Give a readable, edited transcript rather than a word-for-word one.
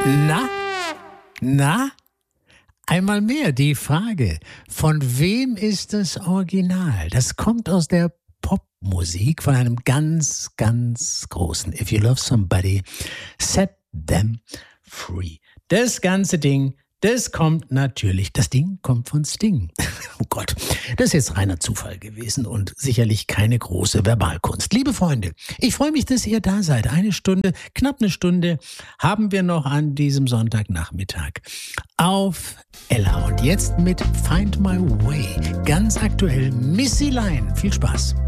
Na, na, einmal mehr die Frage, von wem ist das Original? Das kommt aus der Popmusik von einem ganz, ganz großen. If you love somebody, set them free. Das ganze Ding, das Ding kommt von Sting. Oh Gott, das ist jetzt reiner Zufall gewesen und sicherlich keine große Verbalkunst. Liebe Freunde, ich freue mich, dass ihr da seid. Knapp eine Stunde haben wir noch an diesem Sonntagnachmittag auf Ella. Und jetzt mit Find My Way. Ganz aktuell Missy Line. Viel Spaß.